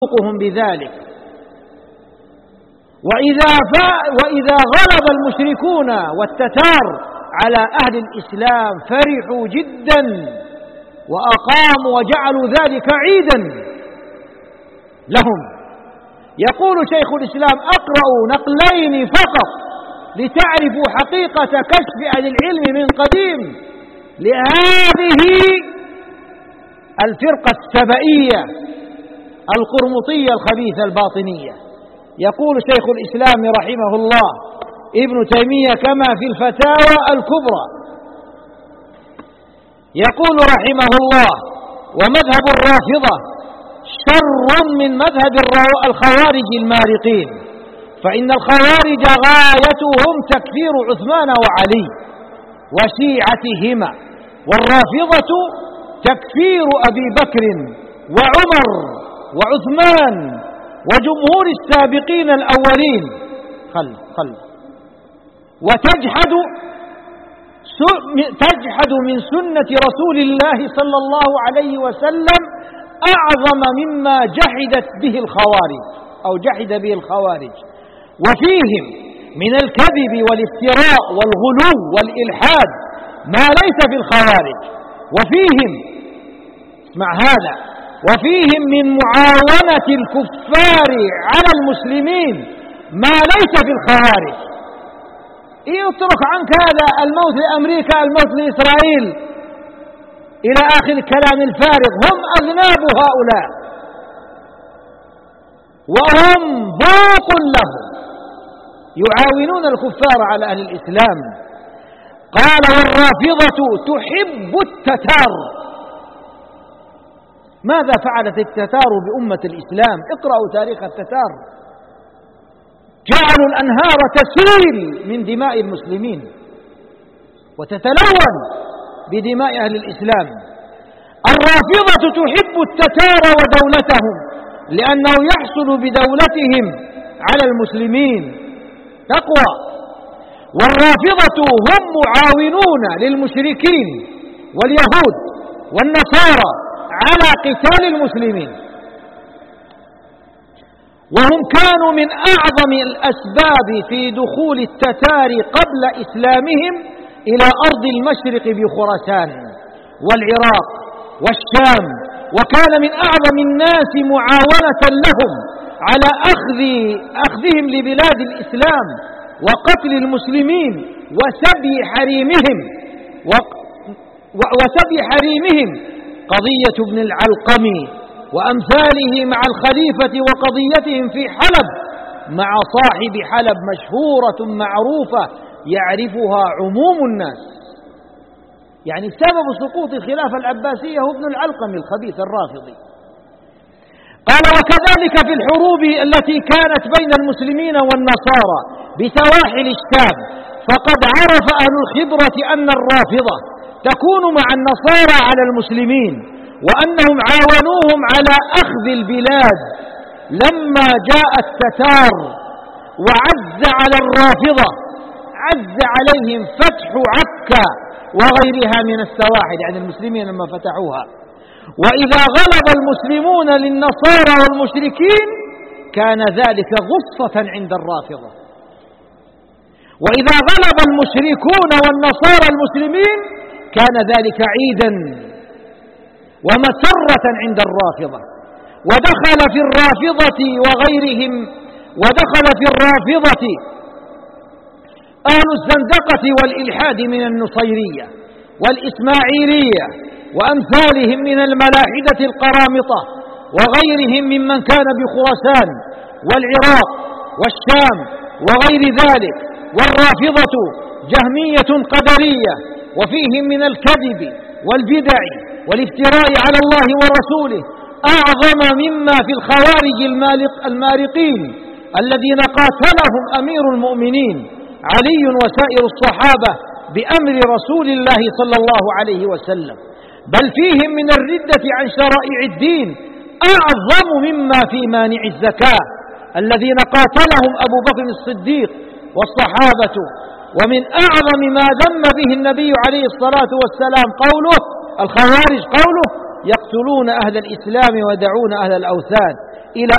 يسوقهم بذلك. وإذا غلب المشركون والتتار على أهل الإسلام فرحوا جدا وأقاموا وجعلوا ذلك عيدا لهم. يقول شيخ الإسلام: أقرأوا نقلين فقط لتعرفوا حقيقة كشف أهل العلم من قديم لهذه الفرقة السبئية القرمطية الخبيثة الباطنية. يقول شيخ الإسلام رحمه الله ابن تيمية كما في الفتاوى الكبرى، يقول رحمه الله: ومذهب الرافضة شر من مذهب الخوارج المارقين، فإن الخوارج غايتهم تكفير عثمان وعلي وشيعتهما، والرافضة تكفير أبي بكر وعمر وعثمان وجمهور السابقين الأولين. وتجحد من سنة رسول الله صلى الله عليه وسلم أعظم مما جحدت به الخوارج أو جحد به الخوارج. وفيهم من الكذب والافتراء والغلو والإلحاد ما ليس في الخوارج، وفيهم اسمع هذا، وفيهم من معاونة الكفار على المسلمين ما ليس في الخوارج. اترك عنك هذا، الموت لأمريكا، الموت لإسرائيل، إلى آخر الكلام الفارغ. هم أذناب هؤلاء وهم ضوق لهم، يعاونون الكفار على أهل الإسلام. قال: والرافضة تحب التتار. ماذا فعلت التتار بأمة الإسلام؟ اقرأوا تاريخ التتار. جعلوا الأنهار تسيل من دماء المسلمين وتتلون بدماء أهل الإسلام. الرافضة تحب التتار ودولتهم لأنه يحصل بدولتهم على المسلمين تقوى. والرافضة هم معاونون للمشركين واليهود والنصارى على قتال المسلمين، وهم كانوا من أعظم الأسباب في دخول التتار قبل إسلامهم إلى أرض المشرق بخراسان والعراق والشام، وكان من أعظم الناس معاونة لهم على أخذهم لبلاد الإسلام وقتل المسلمين وسبي حريمهم قضية ابن العلقمي وأمثاله مع الخليفة وقضيتهم في حلب مع صاحب حلب مشهورة معروفة يعرفها عموم الناس. يعني سبب سقوط الخلافة العباسية هو ابن العلقمي الخبيث الرافضي. قال: وكذلك في الحروب التي كانت بين المسلمين والنصارى بسواحل الشام، فقد عرف أهل الخبرة أن الرافضة تكون مع النصارى على المسلمين، وأنهم عاونوهم على أخذ البلاد لما جاء التتار وعز على الرافضة، عز عليهم فتح عكا وغيرها من السواحل، يعني المسلمين لما فتحوها. وإذا غلب المسلمون للنصارى والمشركين كان ذلك غصة عند الرافضة، وإذا غلب المشركون والنصارى المسلمين كان ذلك عيدا ومسرة عند الرافضة. ودخل في الرافضة أهل الزندقة والإلحاد من النصيرية والإسماعيلية وأمثالهم من الملاحدة القرامطة وغيرهم ممن كان بخراسان والعراق والشام وغير ذلك. والرافضة جهمية قدرية، وفيهم من الكذب والبدع والافتراء على الله ورسوله أعظم مما في الخوارج المارقين الذين قاتلهم أمير المؤمنين علي وسائر الصحابة بأمر رسول الله صلى الله عليه وسلم، بل فيهم من الردة عن شرائع الدين أعظم مما في مانع الزكاة الذين قاتلهم أبو بكر الصديق والصحابة. ومن أعظم ما ذم به النبي عليه الصلاة والسلام قوله الخوارج، قوله: يقتلون أهل الإسلام ويدعون أهل الأوثان.